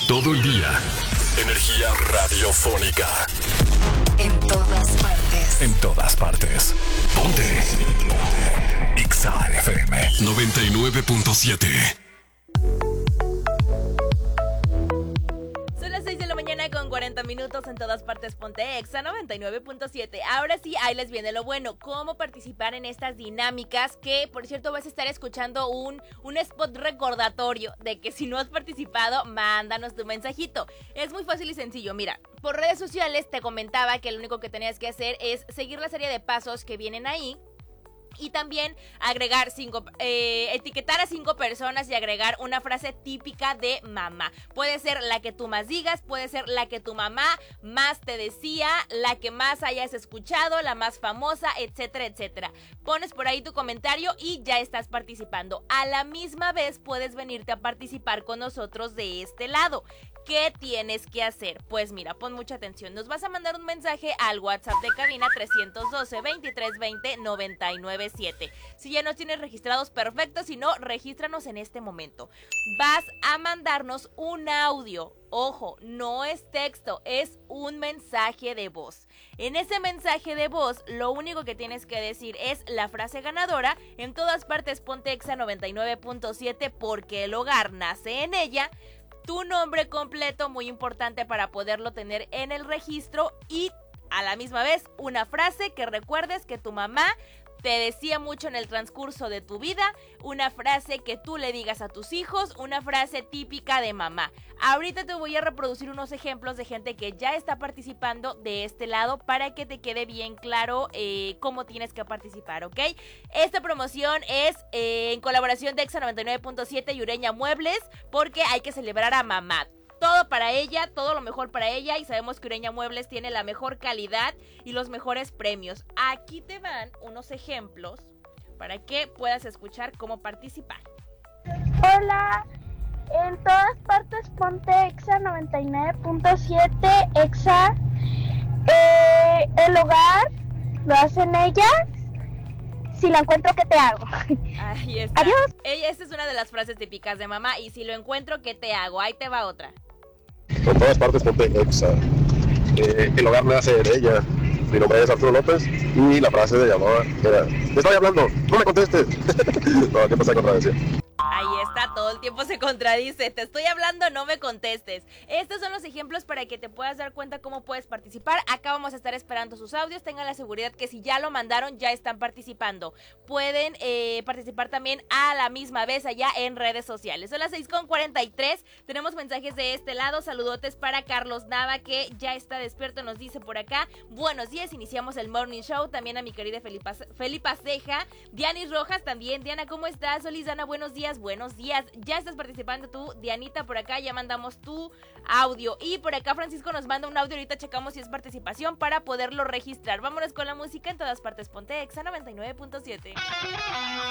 Todo el día. Energía radiofónica. En todas partes. En todas partes. Ponte. Exa FM 99.7. Son las 6 de la mañana con 40 minutos en todas partes. Ponte Exa 99.7. Ahora sí, ahí les viene lo bueno. Cómo participar en estas dinámicas que, por cierto, vas a estar escuchando un spot recordatorio de que si no has participado, mándanos tu mensajito. Es muy fácil y sencillo. Mira, por redes sociales te comentaba que lo único que tenías que hacer es seguir la serie de pasos que vienen ahí. Y también agregar etiquetar a 5 personas y agregar una frase típica de mamá. Puede ser la que tú más digas, puede ser la que tu mamá más te decía, la que más hayas escuchado, la más famosa, etcétera, etcétera. Pones por ahí tu comentario y ya estás participando. A la misma vez puedes venirte a participar con nosotros de este lado. ¿Qué tienes que hacer? Pues mira, pon mucha atención. Nos vas a mandar un mensaje al WhatsApp de cabina 312-2320-997. Si ya nos tienes registrados, perfecto. Si no, regístranos en este momento. Vas a mandarnos un audio. Ojo, no es texto, es un mensaje de voz. En ese mensaje de voz, lo único que tienes que decir es la frase ganadora. En todas partes ponte Exa 99.7 porque el hogar nace en ella. Tu nombre completo, muy importante para poderlo tener en el registro, y a la misma vez una frase que recuerdes que tu mamá te decía mucho en el transcurso de tu vida, una frase que tú le digas a tus hijos, una frase típica de mamá. Ahorita te voy a reproducir unos ejemplos de gente que ya está participando de este lado para que te quede bien claro cómo tienes que participar, ¿ok? Esta promoción es en colaboración de Exa 99.7 y Ureña Muebles, porque hay que celebrar a mamá. Todo para ella, todo lo mejor para ella, y sabemos que Ureña Muebles tiene la mejor calidad y los mejores premios. Aquí te van unos ejemplos para que puedas escuchar cómo participar. Hola, en todas partes ponte Exa 99.7, Exa. El hogar lo hacen ellas. Si lo encuentro, ¿qué te hago? Ahí está. Adiós. Esta es una de las frases típicas de mamá. Y si lo encuentro, ¿qué te hago? Ahí te va otra. En todas partes ponte Exa. El hogar nace en ella. Mi nombre es Arturo López y la frase de llamada era: te estoy hablando, no me contestes. No, ¿qué pasa con contradecir? Ahí está, todo el tiempo se contradice. Te estoy hablando, no me contestes. Estos son los ejemplos para que te puedas dar cuenta cómo puedes participar. Acá vamos a estar esperando sus audios. Tengan la seguridad que si ya lo mandaron, ya están participando. Pueden participar también a la misma vez allá en redes sociales. Son las 6:43. Tenemos mensajes de este lado. Saludotes para Carlos Nava, que ya está despierto, nos dice por acá. Buenos días, iniciamos el Morning Show. También a mi querida Felipa Ceja. Dianis Rojas también. Diana, ¿cómo estás? Solizana, buenos días. Buenos días, ya estás participando tú, Dianita, por acá ya mandamos tu audio, y por acá Francisco nos manda un audio, ahorita checamos si es participación para poderlo registrar. Vámonos con la música. En todas partes ponte Exa 99.7.